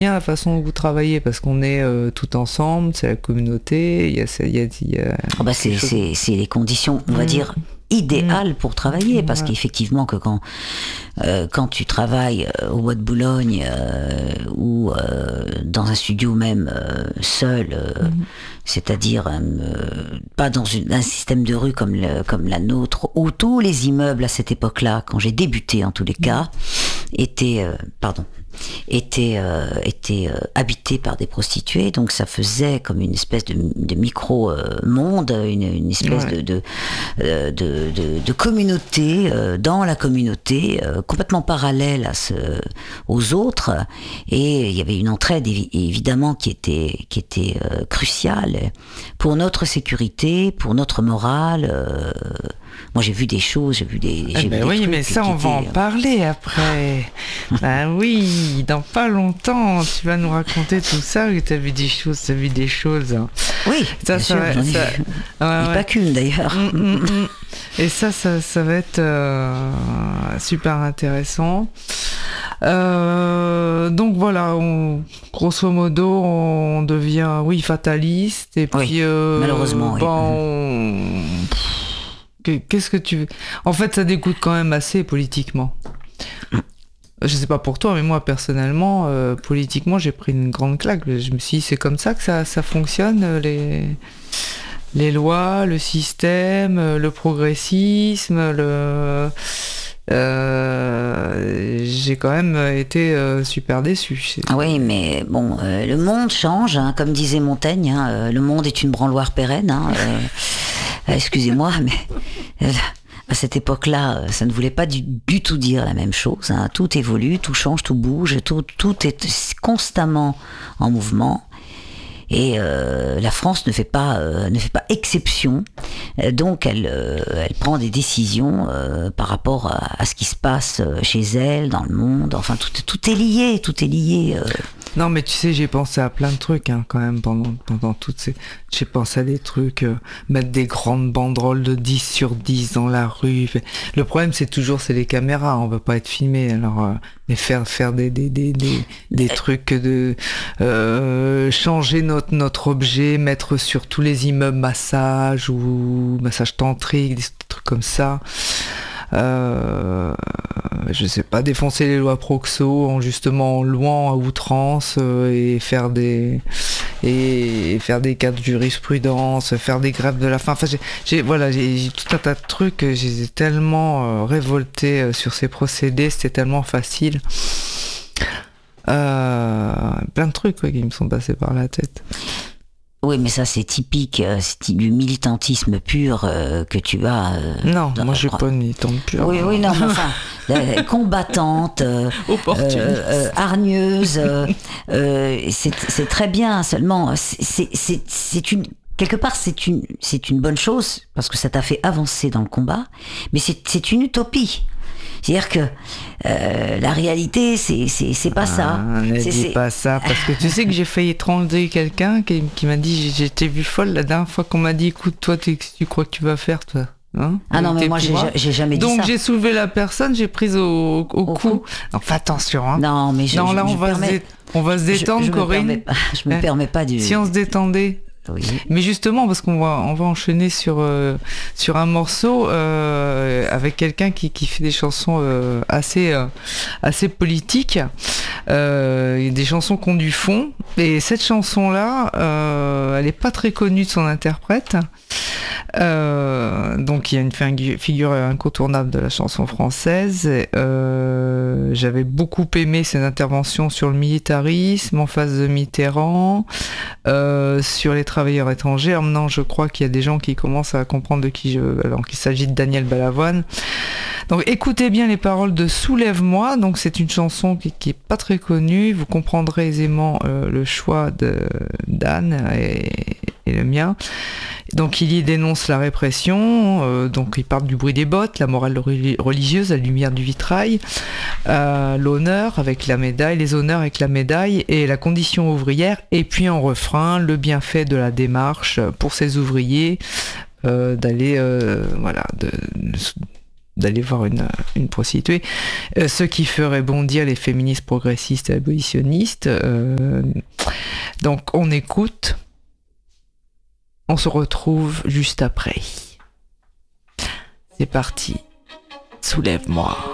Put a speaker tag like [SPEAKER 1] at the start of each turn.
[SPEAKER 1] bien la façon dont vous travaillez parce qu'on est tout ensemble, c'est la communauté, il y a
[SPEAKER 2] Oh bah c'est les conditions, on va dire, idéales pour travailler, parce qu'effectivement que quand tu travailles au Bois de Boulogne ou dans un studio même seul, c'est-à-dire pas dans un système de rue comme la nôtre, où tous les immeubles à cette époque-là, quand j'ai débuté en tous les cas, étaient habités par des prostituées, donc ça faisait comme une espèce de micro monde, une espèce de communauté dans la communauté, complètement parallèle aux autres, et il y avait une entraide évidemment qui était cruciale pour notre sécurité, pour notre morale. Moi, j'ai vu des choses,
[SPEAKER 1] oui, trucs, mais ça, on va en parler après. Ben oui, dans pas longtemps, tu vas nous raconter tout ça, que t'as vu des choses.
[SPEAKER 2] Oui,
[SPEAKER 1] ça,
[SPEAKER 2] bien sûr, j'en ai vu. Pas qu'une, d'ailleurs.
[SPEAKER 1] Et ça va être super intéressant. Donc voilà, grosso modo, on devient, fataliste, et puis...
[SPEAKER 2] malheureusement,
[SPEAKER 1] qu'est-ce que tu veux ? En fait, ça dégoûte quand même assez politiquement. Je sais pas pour toi, mais moi personnellement, politiquement, j'ai pris une grande claque. Je me suis dit, c'est comme ça que ça fonctionne, les lois, le système, le progressisme, j'ai quand même été super déçu.
[SPEAKER 2] Oui, mais bon, le monde change, hein, comme disait Montaigne, hein, le monde est une branloire pérenne. Excusez-moi, mais à cette époque-là, ça ne voulait pas du tout dire la même chose. Hein. Tout évolue, tout change, tout bouge, tout est constamment en mouvement. Et la France ne fait pas exception. Donc elle prend des décisions par rapport à ce qui se passe chez elle, dans le monde. Enfin, tout est lié.
[SPEAKER 1] Non, mais tu sais, j'ai pensé à plein de trucs quand même pendant toutes ces... J'ai pensé à des trucs, mettre des grandes banderoles de 10 sur 10 dans la rue. Le problème, c'est les caméras, on veut pas être filmé. Alors, mais faire des trucs de... changer notre objet, mettre sur tous les immeubles massage ou massage tantrique, des trucs comme ça. Je sais pas, défoncer les lois Proxo en justement louant à outrance et faire des cas de jurisprudence, faire des grèves de la faim. Enfin, j'ai tout un tas de trucs. J'ai tellement révolté sur ces procédés, c'était tellement facile. Plein de trucs qui me sont passés par la tête.
[SPEAKER 2] Oui, mais ça c'est typique, c'est du militantisme pur que tu as.
[SPEAKER 1] Non, moi je suis pas une militante pure.
[SPEAKER 2] Oui, non, mais enfin, combattante, hargneuse, c'est très bien. Seulement, quelque part c'est une bonne chose parce que ça t'a fait avancer dans le combat, mais c'est une utopie. C'est-à-dire que la réalité, c'est pas ça.
[SPEAKER 1] C'est pas ça, parce que tu sais que j'ai failli étrangler quelqu'un qui m'a dit, j'étais vue folle la dernière fois qu'on m'a dit, écoute, toi, tu crois que tu vas faire, toi hein?
[SPEAKER 2] Ah non, mais moi, j'ai jamais dit ça.
[SPEAKER 1] Donc j'ai soulevé la personne, j'ai prise au cou. Donc fais attention. Hein.
[SPEAKER 2] Non, mais
[SPEAKER 1] on va se détendre, Corinne.
[SPEAKER 2] Je me permets pas du...
[SPEAKER 1] Si on se détendait.
[SPEAKER 2] Oui.
[SPEAKER 1] Mais justement, parce qu'on va enchaîner sur un morceau avec quelqu'un qui fait des chansons assez politiques, des chansons qui ont du fond. Et cette chanson-là, elle n'est pas très connue de son interprète. Donc il y a une figure incontournable de la chanson française. J'avais beaucoup aimé ses interventions sur le militarisme en face de Mitterrand, sur les travailleurs étrangers. Alors maintenant, je crois qu'il y a des gens qui commencent à comprendre alors qu'il s'agit de Daniel Balavoine. Donc écoutez bien les paroles de Soulève-moi. Donc c'est une chanson qui est pas très connue. Vous comprendrez aisément le choix d'Anne et le mien. Donc il y dénonce la répression, donc il parle du bruit des bottes, la morale religieuse, la lumière du vitrail, l'honneur avec la médaille, les honneurs avec la médaille et la condition ouvrière, et puis en refrain, le bienfait de la démarche pour ces ouvriers d'aller d'aller voir une prostituée. Ce qui ferait bondir les féministes progressistes et abolitionnistes. Donc on écoute. On se retrouve juste après. C'est parti. Soulève-moi.